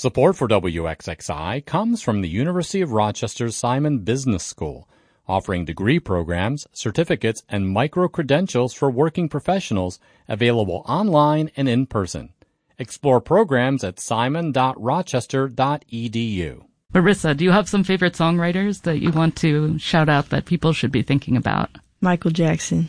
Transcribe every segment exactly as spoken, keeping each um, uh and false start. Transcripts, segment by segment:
Support for W X X I comes from the University of Rochester's Simon Business School, offering degree programs, certificates, and micro-credentials for working professionals available online and in person. Explore programs at simon dot rochester dot e d u. Marissa, do you have some favorite songwriters that you want to shout out that people should be thinking about? Michael Jackson.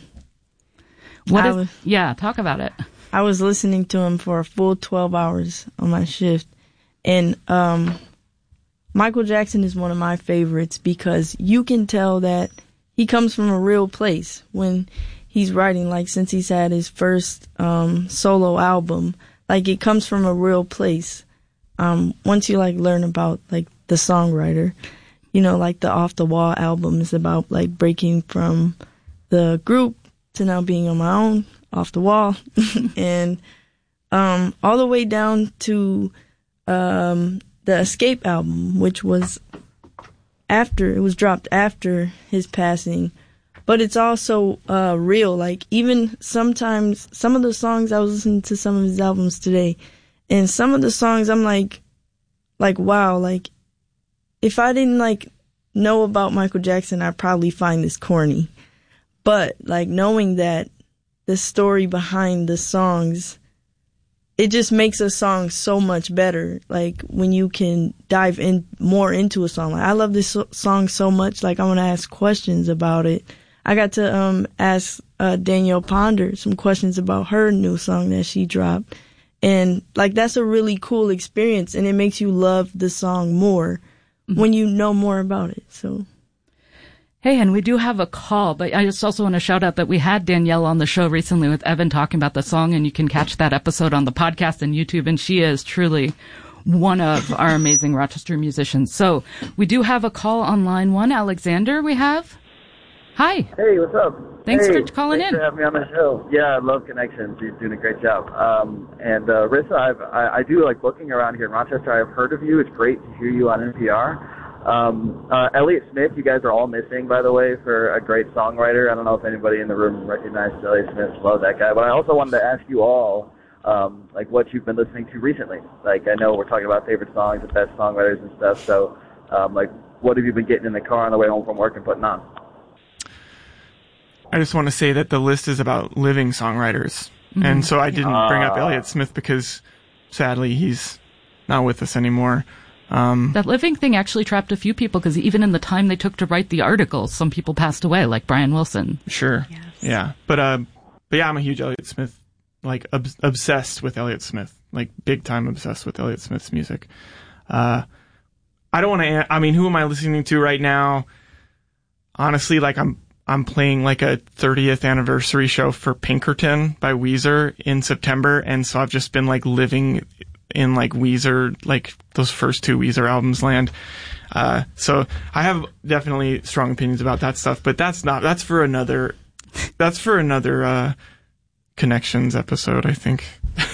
What I is, was, yeah, talk about it. I was listening to him for a full twelve hours on my shift. And um, Michael Jackson is one of my favorites because you can tell that he comes from a real place when he's writing, like since he's had his first um, solo album, like it comes from a real place. Um, once you like learn about like the songwriter, you know, like the Off the Wall album is about like breaking from the group to now being on my own, off the wall, and um, all the way down to um, the Escape album, which was after, it was dropped after his passing, but it's also uh, real. Like even sometimes, some of the songs, I was listening to some of his albums today, and some of the songs I'm like, like, wow, like if I didn't like know about Michael Jackson, I'd probably find this corny. But like knowing that the story behind the songs, it just makes a song so much better. Like when you can dive in more into a song. Like I love this so- song so much. Like I want to ask questions about it. I got to um ask uh, Danielle Ponder some questions about her new song that she dropped, and like that's a really cool experience, and it makes you love the song more mm-hmm. when you know more about it. So. Hey, and we do have a call, but I just also want to shout out that we had Danielle on the show recently with Evan talking about the song, and you can catch that episode on the podcast and YouTube, and she is truly one of our amazing Rochester musicians. So we do have a call on line one. Alexander, we have. Hi. Hey, what's up? Thanks hey, for calling thanks in. Thanks for having me on the show. Yeah, I love Connections. You're doing a great job. Um, and uh, Rissa, I've, I, I do like looking around here in Rochester. I've heard of you. It's great to hear you on N P R. Um, uh, Elliott Smith, you guys are all missing, by the way, for a great songwriter. I don't know if anybody in the room recognizes Elliott Smith. Love that guy. But I also wanted to ask you all, um, like, what you've been listening to recently. Like, I know we're talking about favorite songs and best songwriters and stuff. So, um, like, what have you been getting in the car on the way home from work and putting on? I just want to say that the list is about living songwriters. Mm-hmm. And so I didn't uh, bring up Elliott Smith because, sadly, he's not with us anymore. Um, that living thing actually trapped a few people because even in the time they took to write the articles, some people passed away, like Brian Wilson. Sure. Yes. Yeah. But, uh, but yeah, I'm a huge Elliott Smith, like ob- obsessed with Elliott Smith, like big time obsessed with Elliott Smith's music. Uh, I don't want to, I mean, who am I listening to right now? Honestly, like I'm, I'm playing like a thirtieth anniversary show for Pinkerton by Weezer in September. And so I've just been like living in like Weezer, like those first two Weezer albums land. Uh, so I have definitely strong opinions about that stuff, but that's not, that's for another, that's for another, uh, Connections episode, I think.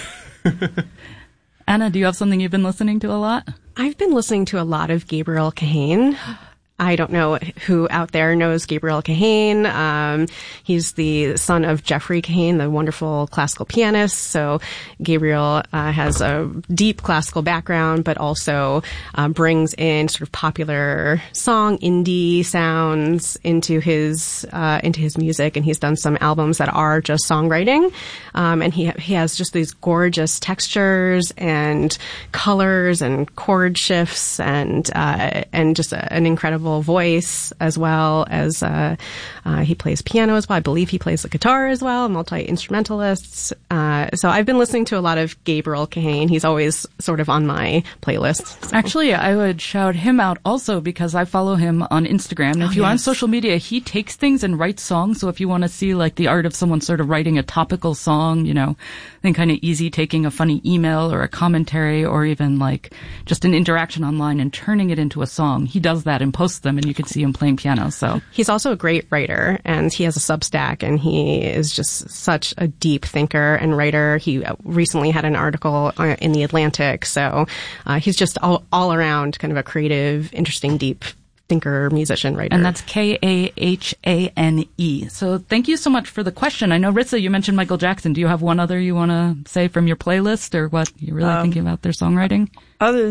Anna, do you have something you've been listening to a lot? I've been listening to a lot of Gabriel Kahane. I don't know who out there knows Gabriel Kahane. Um, he's the son of Jeffrey Kahane, the wonderful classical pianist. So Gabriel uh, has a deep classical background, but also uh, brings in sort of popular song, indie sounds into his uh, into his music. And he's done some albums that are just songwriting. Um, and he he has just these gorgeous textures and colors and chord shifts and uh, and just a, an incredible voice, as well as uh, uh, he plays piano as well. I believe he plays the guitar as well, multi-instrumentalist. Uh, so I've been listening to a lot of Gabriel Kahane. He's always sort of on my playlist. So. Actually, I would shout him out also because I follow him on Instagram. And if oh, you're yes. on social media, he takes things and writes songs. So if you want to see like the art of someone sort of writing a topical song, you know, then kind of easy taking a funny email or a commentary or even like just an interaction online and turning it into a song. He does that and posts them, and you can see him playing piano. So he's also a great writer, and he has a Substack, and he is just such a deep thinker and writer. He recently had an article in The Atlantic, so uh, he's just all, all around kind of a creative, interesting, deep thinker, musician, writer. And that's K A H A N E. So thank you so much for the question. I know, Ritza, you mentioned Michael Jackson. Do you have one other you want to say from your playlist, or what you're really um, thinking about their songwriting? Other